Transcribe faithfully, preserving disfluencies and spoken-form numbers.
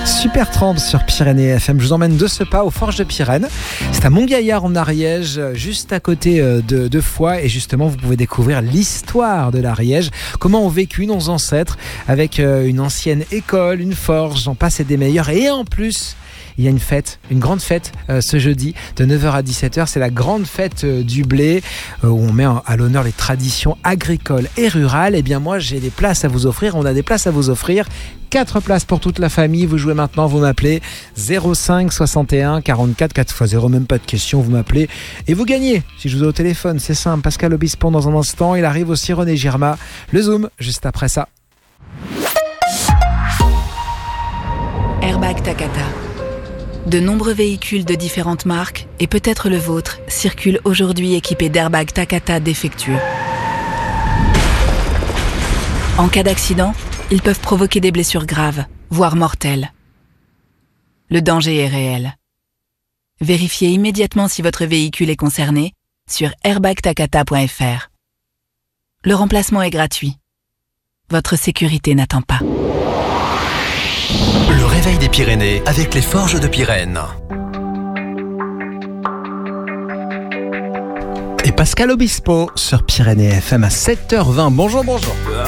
Super trente sur Pyrénées F M. Je vous emmène de ce pas aux Forges de Pyrène. C'est à Montgaillard en Ariège, juste à côté de, de Foix. Et justement, vous pouvez découvrir l'histoire de l'Ariège. Comment ont vécu nos ancêtres avec une ancienne école, une forge, j'en passe et des meilleurs. Et en plus, il y a une fête, une grande fête euh, ce jeudi de neuf heures à dix-sept heures. C'est la grande fête euh, du blé euh, où on met à l'honneur les traditions agricoles et rurales. Et bien moi, j'ai des places à vous offrir. On a des places à vous offrir. Quatre places pour toute la famille. Vous jouez maintenant, vous m'appelez zéro cinq soixante et un quarante-quatre quatre fois zéro. Même pas de question, vous m'appelez et vous gagnez. Si je vous ai au téléphone, c'est simple. Pascal Obispo dans un instant. Il arrive aussi René Girma. Le Zoom, juste après ça. Airbag Takata. De nombreux véhicules de différentes marques, et peut-être le vôtre, circulent aujourd'hui équipés d'airbags Takata défectueux. En cas d'accident, ils peuvent provoquer des blessures graves, voire mortelles. Le danger est réel. Vérifiez immédiatement si votre véhicule est concerné sur airbag takata point f r. Le remplacement est gratuit. Votre sécurité n'attend pas. Le réveil des Pyrénées avec les Forges de Pyrène. Et Pascal Obispo sur Pyrénées F M à sept heures vingt. Bonjour, bonjour.